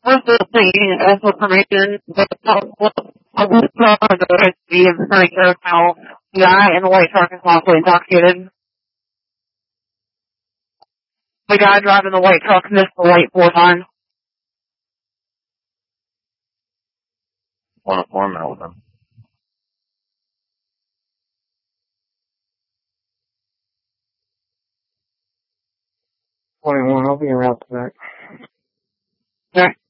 With the thing as information, but I was not going to be in the how the guy in the white truck is possibly intoxicated. The guy driving the white truck missed the light 4 times. Want to form out with him. 21, I'll be around tonight. Okay.